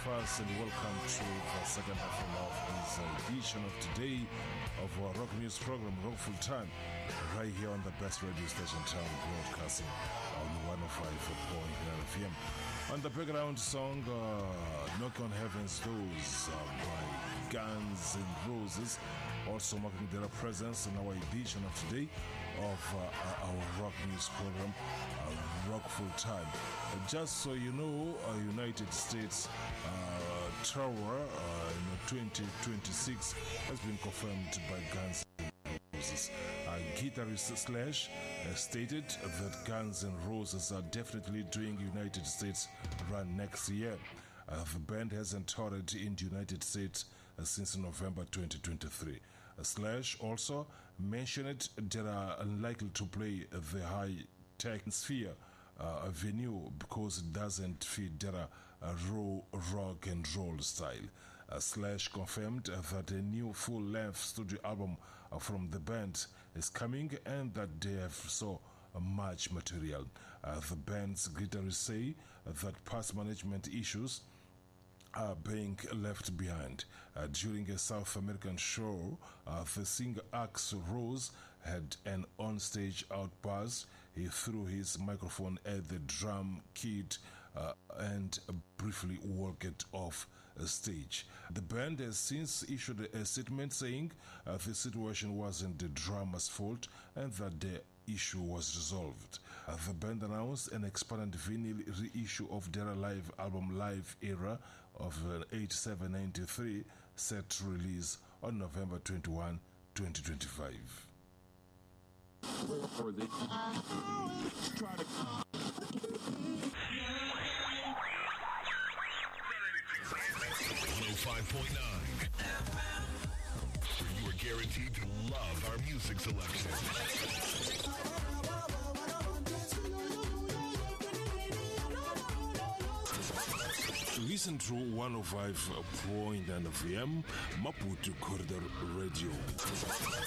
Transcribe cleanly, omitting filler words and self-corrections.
us and welcome to the second half of this edition of today of our rock news program, Rock Full Time, right here on the best radio station in town, broadcasting on 105.9 FM. On the background song, Knock on Heaven's Doors by Guns N' Roses, also marking their presence in our edition of today of our rock news program, Rock Full Time. Just so you know, United States tour in 2026 has been confirmed by Guns N' Roses. Guitarist Slash stated that Guns N' Roses are definitely doing United States run next year. The band hasn't toured in the United States since November 2023. Slash also mentioned they are unlikely to play the high-tech Sphere venue because it doesn't fit their raw rock and roll style. Slash confirmed that a new full-length studio album from the band is coming and that they have so much material. The band's guitarists say that past management issues are being left behind. During a South American show, the singer Axl Rose had an on-stage outburst. He threw his microphone at the drum kit and briefly walked off stage. The band has since issued a statement saying the situation wasn't the drummer's fault and that the issue was resolved. The band announced an expanded vinyl reissue of their live album Live Era of 8793, set to release on November 21, 2025. Low 5.9. You are guaranteed to love our music selection. Listen to 105.9 FM, Maputo Corridor Radio.